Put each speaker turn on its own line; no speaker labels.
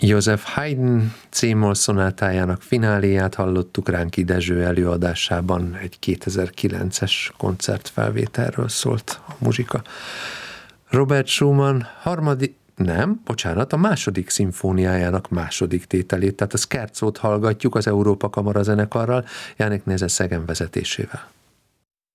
József Haydn C-moll szonátájának fináléját hallottuk Ránki Dezső előadásában, egy 2009-es koncertfelvételről szólt a muzsika. Robert Schumann a második szimfóniájának második tételét, tehát a Scherzót hallgatjuk az Európa Kamara zenekarral, Jánik Nézet Szegen vezetésével.